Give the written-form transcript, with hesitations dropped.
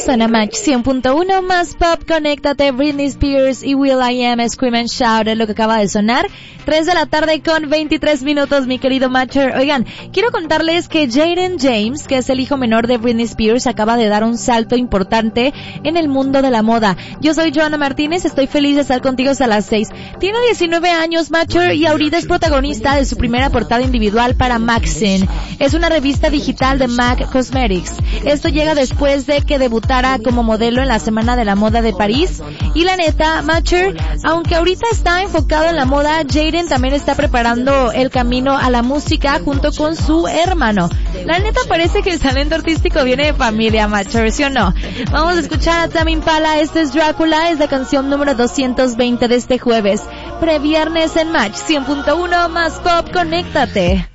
Suena Match 100.1 más pop, conéctate. Britney Spears y will.i.am, Scream and Shout es lo que acaba de sonar. 3 de la tarde con 23 minutos, mi querido Matcher. Oigan, quiero contarles que Jaden James, que es el hijo menor de Britney Spears, acaba de dar un salto importante en el mundo de la moda. Yo soy Joana Martínez, estoy feliz de estar contigo hasta las 6. Tiene 19 años, Matcher, y ahorita es protagonista de su primera portada individual para Maxine. Es una revista digital de MAC Cosmetics. Esto llega después de que debutara como modelo en la Semana de la Moda de París. Y la neta, Matcher, aunque ahorita está enfocado en la moda, Jaden también está preparando el camino a la música junto con su hermano. La neta parece que el talento artístico viene de familia, Matcher, ¿sí o no? Vamos a escuchar a Tame Impala. Este es Drácula, es la canción número 220 de este jueves. Previernes en Match 100.1 más pop, conéctate.